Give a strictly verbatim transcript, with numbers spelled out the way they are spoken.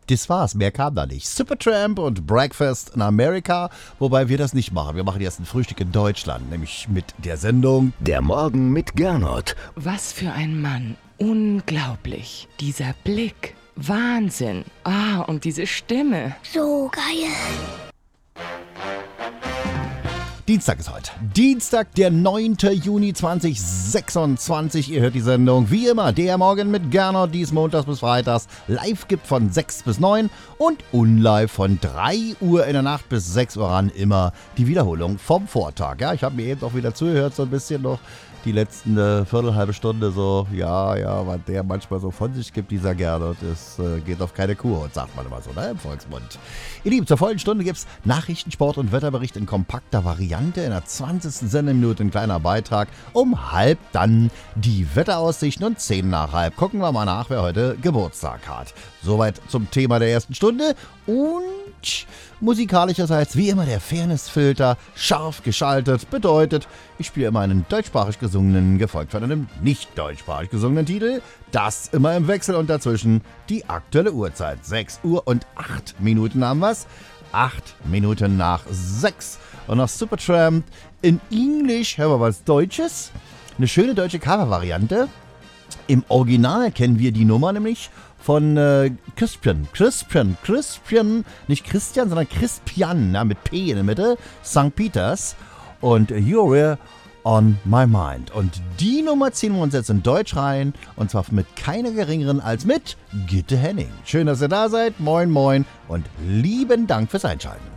Das war's, mehr kam da nicht. Supertramp und Breakfast in America, wobei wir das nicht machen. Wir machen jetzt ein Frühstück in Deutschland, nämlich mit der Sendung Der Morgen mit Gernot. Was für ein Mann. Unglaublich. Dieser Blick. Wahnsinn. Ah, und diese Stimme. So geil. Dienstag ist heute. Dienstag, der neunte Juni zweitausendsechsundzwanzig. Ihr hört die Sendung wie immer, der Morgen mit Gernot, dies montags bis freitags. Live gibt von sechs bis neun und unlive von drei Uhr in der Nacht bis sechs Uhr ran. Immer die Wiederholung vom Vortag. Ja, ich habe mir eben auch wieder zugehört, so ein bisschen noch die letzten äh, Viertelhalbe Stunde so, ja, ja, was der manchmal so von sich gibt, dieser Gernot, das äh, geht auf keine Kur, sagt man immer so, ne, im Volksmund. Ihr Lieben, zur vollen Stunde gibt's Nachrichten, Sport und Wetterbericht in kompakter Variante. In der zwanzigsten Sendeminute ein kleiner Beitrag. Um halb dann die Wetteraussichten und zehn nach halb. Gucken wir mal nach, wer heute Geburtstag hat. Soweit zum Thema der ersten Stunde. Und musikalischerseits wie immer der Fairnessfilter scharf geschaltet. Bedeutet, ich spiele immer einen deutschsprachig gesungenen, gefolgt von einem nicht deutschsprachig gesungenen Titel. Das immer im Wechsel und dazwischen die aktuelle Uhrzeit. sechs Uhr und acht Minuten haben wir's. acht Minuten nach sechs. Und nach Supertramp in Englisch hören wir was Deutsches. Eine schöne deutsche Cover-Variante. Im Original kennen wir die Nummer nämlich von äh, Crispian. Crispian, Crispian, nicht Christian, sondern Crispian, ja, mit P in der Mitte. Sankt Peters und You're on My Mind. Und die Nummer ziehen wir uns jetzt in Deutsch rein. Und zwar mit keiner geringeren als mit Gitte Henning. Schön, dass ihr da seid. Moin, moin und lieben Dank fürs Einschalten.